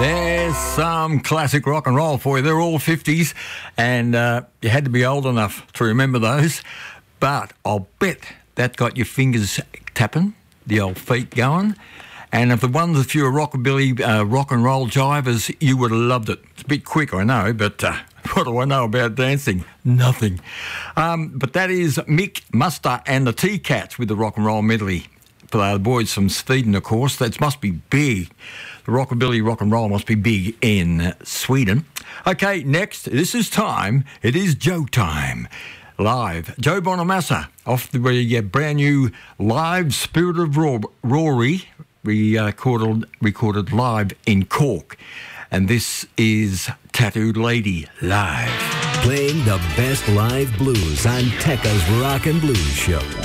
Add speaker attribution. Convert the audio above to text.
Speaker 1: There's some classic rock and roll for you. They're all 50s, and you had to be old enough to remember those. But I'll bet that got your fingers tapping, the old feet going. And if if you were rockabilly, rock and roll jivers, you would have loved it. It's a bit quick, I know, but what do I know about dancing? Nothing. But that is Mick Muster and the T-Cats with the rock and roll medley. For the boys from Sweden, of course. That must be big. The rockabilly rock and roll must be big in Sweden. Okay, next, this is time. It is Joe time. Live. Joe Bonamassa off the brand new live Spirit of Rory recorded live in Cork. And this is Tattooed Lady live.
Speaker 2: Playing the best live blues on Tekka's Rock and Blues Show.